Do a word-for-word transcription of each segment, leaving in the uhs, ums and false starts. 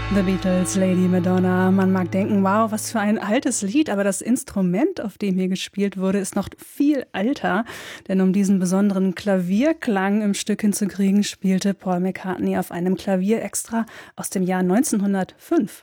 The Beatles, Lady Madonna. Man mag denken, wow, was für ein altes Lied, aber das Instrument, auf dem hier gespielt wurde, ist noch viel älter. Denn um diesen besonderen Klavierklang im Stück hinzukriegen, spielte Paul McCartney auf einem Klavier extra aus dem Jahr neunzehnhundertfünf.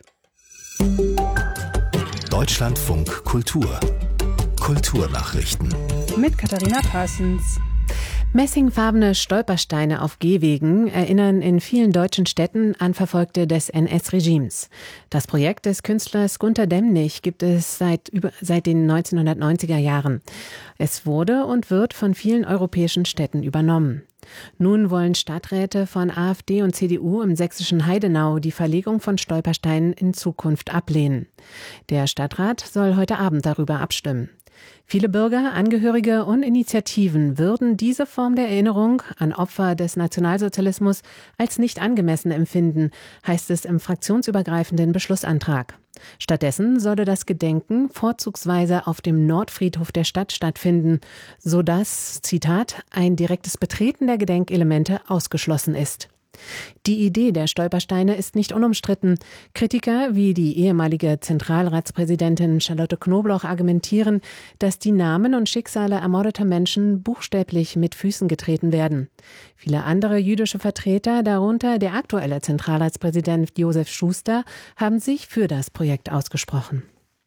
Deutschlandfunk Kultur. Kulturnachrichten. Mit Katharina Parsons. Messingfarbene Stolpersteine auf Gehwegen erinnern in vielen deutschen Städten an Verfolgte des N S-Regimes. Das Projekt des Künstlers Gunter Demnig gibt es seit, über, seit den neunzehnhundertneunziger Jahren. Es wurde und wird von vielen europäischen Städten übernommen. Nun wollen Stadträte von AfD und C D U im sächsischen Heidenau die Verlegung von Stolpersteinen in Zukunft ablehnen. Der Stadtrat soll heute Abend darüber abstimmen. Viele Bürger, Angehörige und Initiativen würden diese Form der Erinnerung an Opfer des Nationalsozialismus als nicht angemessen empfinden, heißt es im fraktionsübergreifenden Beschlussantrag. Stattdessen solle das Gedenken vorzugsweise auf dem Nordfriedhof der Stadt stattfinden, sodass, Zitat, ein direktes Betreten der Gedenkelemente ausgeschlossen ist. Die Idee der Stolpersteine ist nicht unumstritten. Kritiker wie die ehemalige Zentralratspräsidentin Charlotte Knobloch argumentieren, dass die Namen und Schicksale ermordeter Menschen buchstäblich mit Füßen getreten werden. Viele andere jüdische Vertreter, darunter der aktuelle Zentralratspräsident Josef Schuster, haben sich für das Projekt ausgesprochen.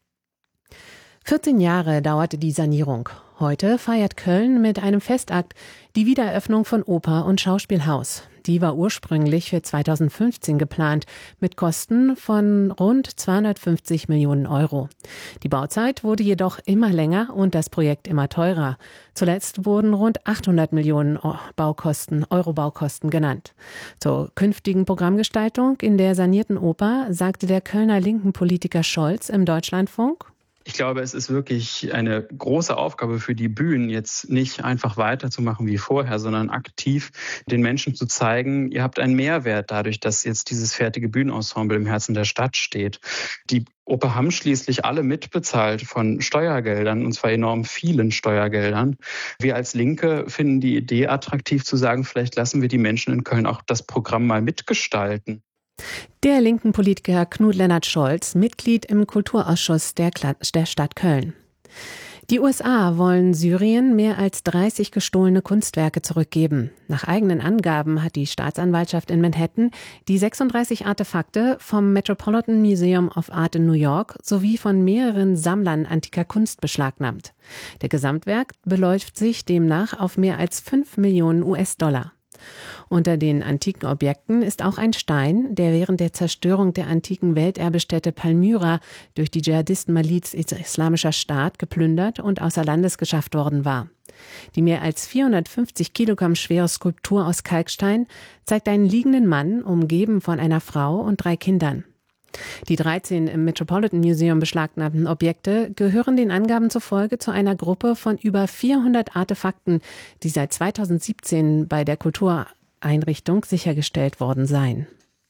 vierzehn Jahre dauerte die Sanierung. Heute feiert Köln mit einem Festakt die Wiedereröffnung von Oper und Schauspielhaus. Die war ursprünglich für zweitausendfünfzehn geplant, mit Kosten von rund zweihundertfünfzig Millionen Euro. Die Bauzeit wurde jedoch immer länger und das Projekt immer teurer. Zuletzt wurden rund achthundert Millionen Baukosten, Euro Baukosten genannt. Zur künftigen Programmgestaltung in der sanierten Oper sagte der Kölner linken Politiker Scholz im Deutschlandfunk: Ich glaube, es ist wirklich eine große Aufgabe für die Bühnen, jetzt nicht einfach weiterzumachen wie vorher, sondern aktiv den Menschen zu zeigen, ihr habt einen Mehrwert dadurch, dass jetzt dieses fertige Bühnenensemble im Herzen der Stadt steht. Die Oper haben schließlich alle mitbezahlt von Steuergeldern, und zwar enorm vielen Steuergeldern. Wir als Linke finden die Idee attraktiv zu sagen, vielleicht lassen wir die Menschen in Köln auch das Programm mal mitgestalten. Der linken Politiker Knut Lennart Scholz, Mitglied im Kulturausschuss der, Kla- der Stadt Köln. Die U S A wollen Syrien mehr als dreißig gestohlene Kunstwerke zurückgeben. Nach eigenen Angaben hat die Staatsanwaltschaft in Manhattan die sechsunddreißig Artefakte vom Metropolitan Museum of Art in New York sowie von mehreren Sammlern antiker Kunst beschlagnahmt. Der Gesamtwert beläuft sich demnach auf mehr als fünf Millionen U S-Dollar. Unter den antiken Objekten ist auch ein Stein, der während der Zerstörung der antiken Welterbestätte Palmyra durch die Dschihadisten-Miliz Islamischer Staat geplündert und außer Landes geschafft worden war. Die mehr als vierhundertfünfzig Kilogramm schwere Skulptur aus Kalkstein zeigt einen liegenden Mann, umgeben von einer Frau und drei Kindern. Die dreizehn im Metropolitan Museum beschlagnahmten Objekte gehören den Angaben zufolge zu einer Gruppe von über vierhundert Artefakten, die seit zweitausendsiebzehn bei der Kultureinrichtung sichergestellt worden seien.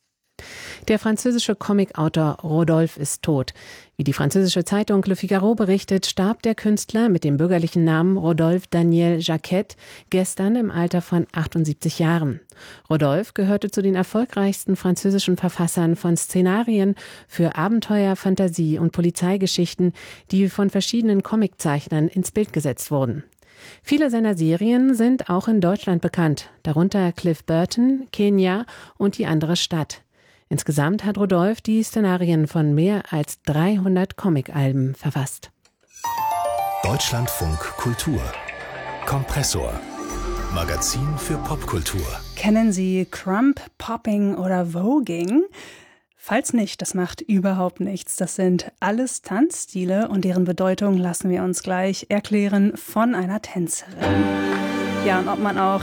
Der französische Comicautor Rodolphe ist tot. Wie die französische Zeitung Le Figaro berichtet, starb der Künstler mit dem bürgerlichen Namen Rodolphe Daniel Jacquet gestern im Alter von achtundsiebzig Jahren. Rodolphe gehörte zu den erfolgreichsten französischen Verfassern von Szenarien für Abenteuer, Fantasie und Polizeigeschichten, die von verschiedenen Comiczeichnern ins Bild gesetzt wurden. Viele seiner Serien sind auch in Deutschland bekannt, darunter Cliff Burton, Kenia und Die andere Stadt. Insgesamt hat Rodolphe die Szenarien von mehr als dreihundert Comic-Alben verfasst. Deutschlandfunk Kultur. Kompressor. Magazin für Popkultur. Kennen Sie Crump, Popping oder Voging? Falls nicht, das macht überhaupt nichts. Das sind alles Tanzstile und deren Bedeutung lassen wir uns gleich erklären von einer Tänzerin. Ja, und ob man auch